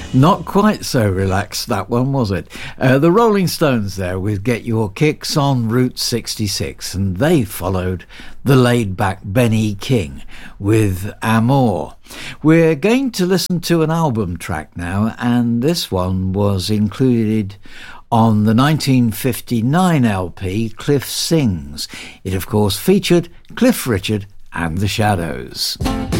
Not quite so relaxed, that one, was it? The Rolling Stones there with Get Your Kicks on Route 66, and they followed the laid-back Benny King with Amor. We're going to listen to an album track now, and this one was included on the 1959 LP Cliff Sings. It, of course, featured Cliff Richard and the Shadows.